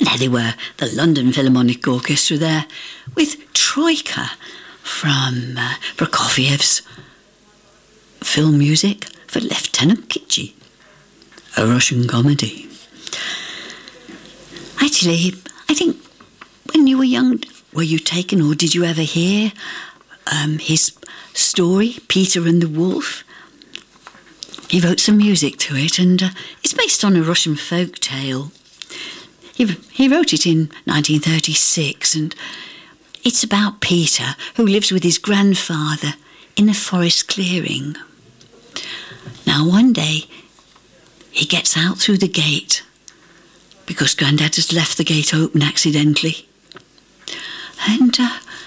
There they were, the London Philharmonic Orchestra there, with Troika from Prokofiev's film music for Lieutenant Kitchi, a Russian comedy. Actually, I think when you were young, were you taken, or did you ever hear his story, Peter and the Wolf? He wrote some music to it, and it's based on a Russian folk tale. He wrote it in 1936, and it's about Peter, who lives with his grandfather in a forest clearing. Now, one day, he gets out through the gate because Grandad has left the gate open accidentally. And,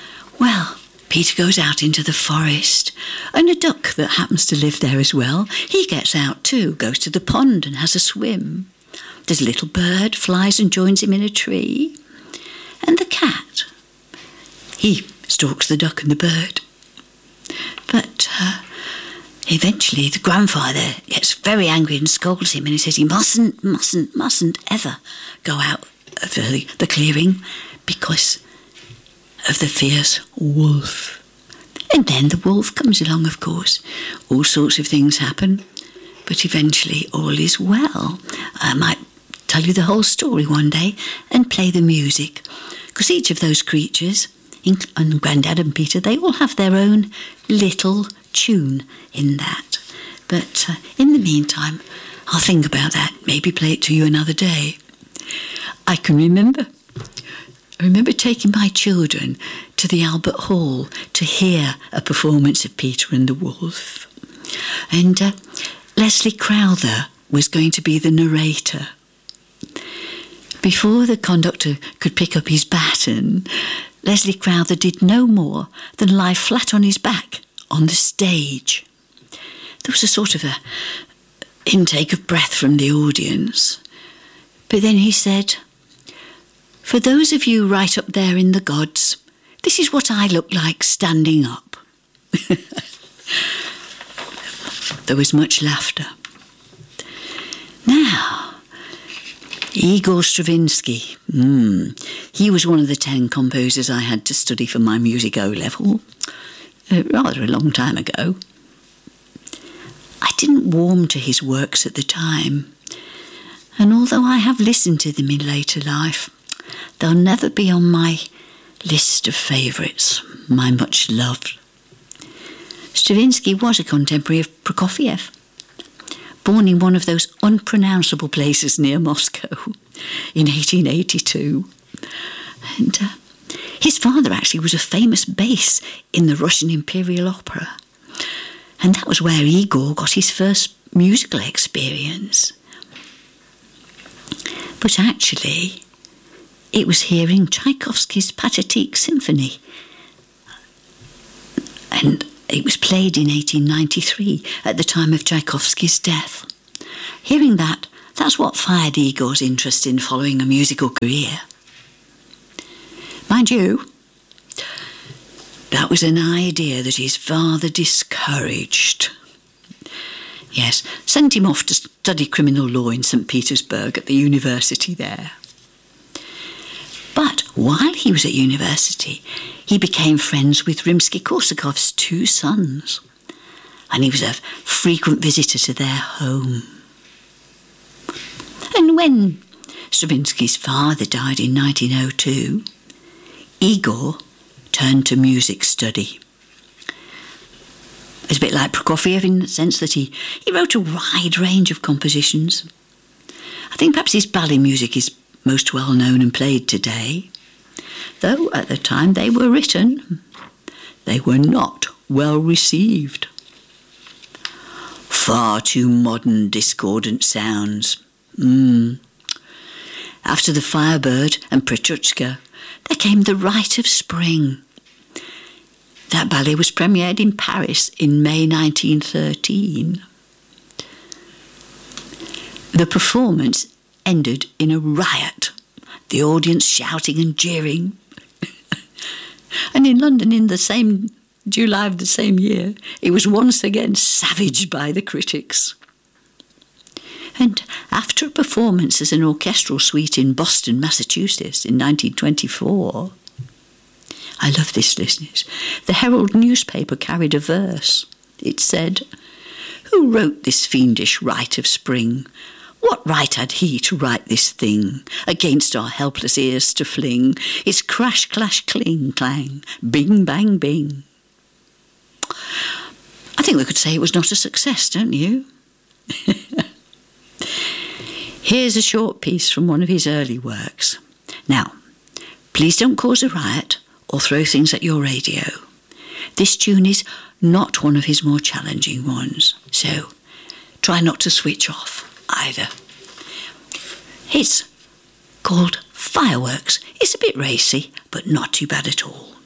Peter goes out into the forest, and a duck that happens to live there as well, he gets out too, goes to the pond and has a swim. There's a little bird, flies and joins him in a tree. And the cat, he stalks the duck and the bird. But eventually the grandfather gets very angry and scolds him, and he says he mustn't ever go out of the clearing because of the fierce wolf. And then the wolf comes along, of course. All sorts of things happen, but eventually all is well. I might tell you the whole story one day and play the music, because each of those creatures, and Grandad and Peter, they all have their own little tune in that. But in the meantime, I'll think about that, maybe play it to you another day. I remember taking my children to the Albert Hall to hear a performance of Peter and the Wolf. And Leslie Crowther was going to be the narrator. Before the conductor could pick up his baton, Leslie Crowther did no more than lie flat on his back on the stage. There was a sort of intake of breath from the audience. But then he said, "For those of you right up there in the gods, this is what I look like standing up." There was much laughter. Now, Igor Stravinsky. He was one of the 10 composers I had to study for my music O-level, rather a long time ago. I didn't warm to his works at the time, and although I have listened to them in later life, they'll never be on my list of favourites, my much loved. Stravinsky was a contemporary of Prokofiev, born in one of those unpronounceable places near Moscow in 1882. And his father actually was a famous bass in the Russian Imperial Opera. And that was where Igor got his first musical experience. But actually, it was hearing Tchaikovsky's Pathetique Symphony. And it was played in 1893 at the time of Tchaikovsky's death. Hearing that, that's what fired Igor's interest in following a musical career. Mind you, that was an idea that his father discouraged. Yes, sent him off to study criminal law in St. Petersburg at the university there. But while he was at university, he became friends with Rimsky-Korsakov's 2 sons, and he was a frequent visitor to their home. And when Stravinsky's father died in 1902, Igor turned to music study. It's a bit like Prokofiev in the sense that he wrote a wide range of compositions. I think perhaps his ballet music is most well known and played today, though at the time they were written, they were not well received. Far too modern, discordant sounds. After The Firebird and Petrushka, there came The Rite of Spring. That ballet was premiered in Paris in May 1913. The performance ended in a riot, the audience shouting and jeering. And in London in the same July of the same year, it was once again savaged by the critics. And after a performance as an orchestral suite in Boston, Massachusetts in 1924, I love this, listeners, the Herald newspaper carried a verse. It said, "Who wrote this fiendish rite of spring? What right had he to write this thing, against our helpless ears to fling its crash, clash, cling, clang, bing, bang, bing?" I think we could say it was not a success, don't you? Here's a short piece from one of his early works. Now, please don't cause a riot or throw things at your radio. This tune is not one of his more challenging ones, so try not to switch off either. It's called Fireworks. It's a bit racy, but not too bad at all.